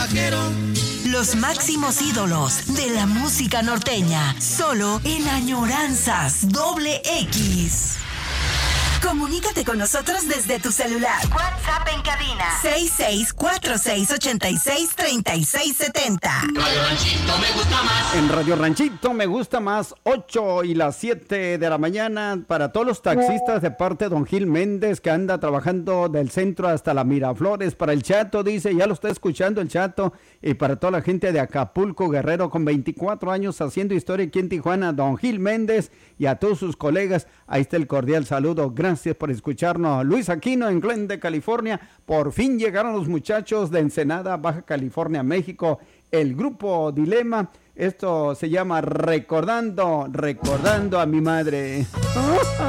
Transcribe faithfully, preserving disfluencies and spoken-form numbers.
Los máximos ídolos de la música norteña, solo en Añoranzas Doble X. Comunícate con nosotros desde tu celular. WhatsApp en cabina seis seis cuatro seis ocho seis tres seis siete cero. Radio Ranchito me gusta más. En Radio Ranchito me gusta más, ocho y las siete de la mañana, para todos los taxistas de parte de don Gil Méndez, que anda trabajando del centro hasta la Miraflores. Para el Chato, dice, ya lo está escuchando el Chato. Y para toda la gente de Acapulco, Guerrero, con veinticuatro años haciendo historia aquí en Tijuana, don Gil Méndez, y a todos sus colegas, ahí está el cordial saludo. Gracias por escucharnos. Luis Aquino en Glendale, California. Por fin llegaron los muchachos de Ensenada, Baja California, México. El grupo Dilema. Esto se llama Recordando, Recordando a mi madre.